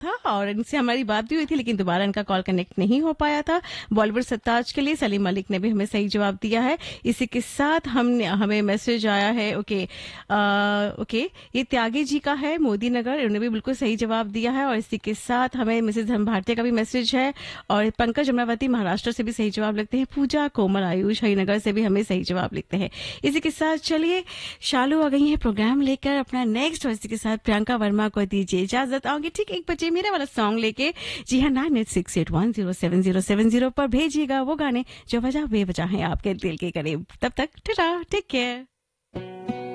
था और इनसे हमारी बात भी हुई थी, लेकिन दोबारा इनका कॉल कनेक्ट नहीं हो पाया था। बॉलीवुड सत्ताज के लिए सलीम मलिक ने भी हमें सही जवाब दिया है। इसी के साथ हमें मैसेज आया है, ओके, ये त्यागी जी का है, मोदी नगर, उन्होंने भी बिल्कुल सही जवाब दिया है। और इसी के साथ हमें मिसेज धर्म भारती का भी मैसेज है और पंकज अमरावती महाराष्ट्र से भी सही जवाब लिखते हैं। पूजा कोमल आयुष हरिनगर से भी हमें सही जवाब लिखते हैं। इसी के साथ चलिए शालू आ गई है प्रोग्राम लेकर अपना नेक्स्ट, और इसी के साथ प्रियंका वर्मा को दीजिए इजाजत। आऊंगी ठीक 1 बजे मेरा वाला सॉन्ग लेके। जी हाँ, 9868107070 पर भेजिएगा वो गाने जो वजह बेवजह हैं आपके दिल के करीब। तब तक टाटा, टेक केयर।